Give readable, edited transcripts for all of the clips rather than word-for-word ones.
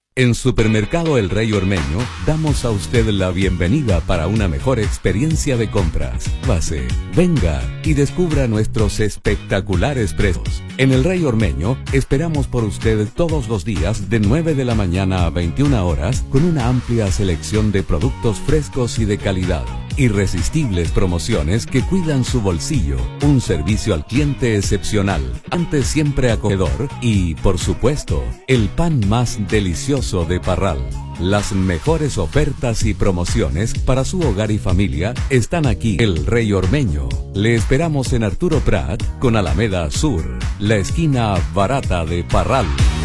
En Supermercado El Rey Ormeño damos a usted la bienvenida para una mejor experiencia de compras. Pase, venga y descubra nuestros espectaculares precios. En El Rey Ormeño esperamos por usted todos los días de 9 de la mañana a 21 horas con una amplia selección de productos frescos y de calidad. Irresistibles promociones que cuidan su bolsillo, un servicio al cliente excepcional, antes siempre acogedor y, por supuesto, el pan más delicioso de Parral. Las mejores ofertas y promociones para su hogar y familia están aquí. El Rey Ormeño. Le esperamos en Arturo Prat con Alameda Sur, la esquina barata de Parral.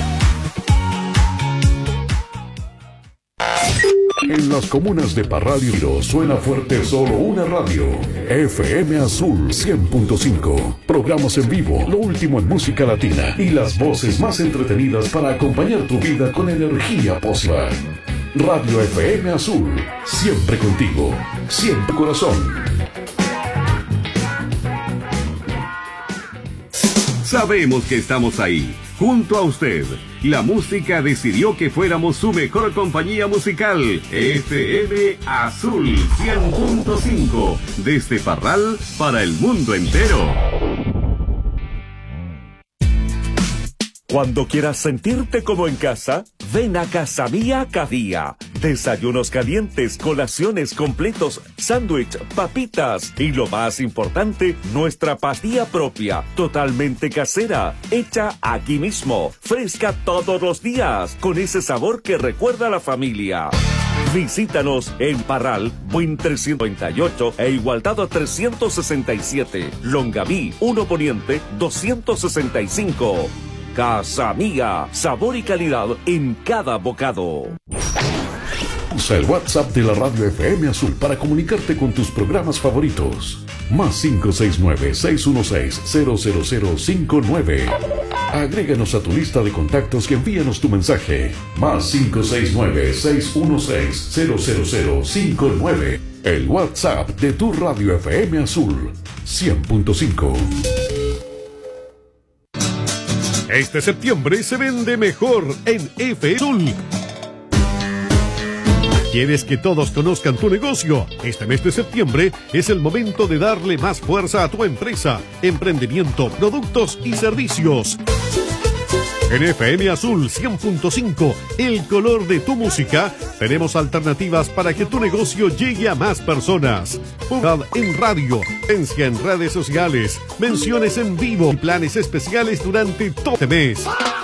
En las comunas de Parral y Iro suena fuerte solo una radio, FM Azul 100.5. Programas en vivo, lo último en música latina y las voces más entretenidas para acompañar tu vida con energía positiva. Radio FM Azul, siempre contigo, siempre corazón. Sabemos que estamos ahí, junto a usted. La música decidió que fuéramos su mejor compañía musical. FM Azul 100.5. Desde Parral para el mundo entero. Cuando quieras sentirte como en casa, ven a Casa Mía cada día. Desayunos calientes, colaciones completos, sándwich, papitas y lo más importante, nuestra pastilla propia, totalmente casera, hecha aquí mismo, fresca todos los días, con ese sabor que recuerda a la familia. Visítanos en Parral, Buin 398 e Igualdad 367, Longaví 1 Poniente 265. Casa Mía, sabor y calidad en cada bocado. Usa el WhatsApp de la Radio FM Azul para comunicarte con tus programas favoritos. Más 569-616-00059. Agréganos a tu lista de contactos y envíanos tu mensaje. Más 569-616-00059. El WhatsApp de tu Radio FM Azul 100.5. Este septiembre se vende mejor en FM Azul. ¿Quieres que todos conozcan tu negocio? Este mes de septiembre es el momento de darle más fuerza a tu empresa, emprendimiento, productos y servicios. En FM Azul 100.5, el color de tu música, tenemos alternativas para que tu negocio llegue a más personas. Publicidad en radio, presencia en redes sociales, menciones en vivo y planes especiales durante todo este mes.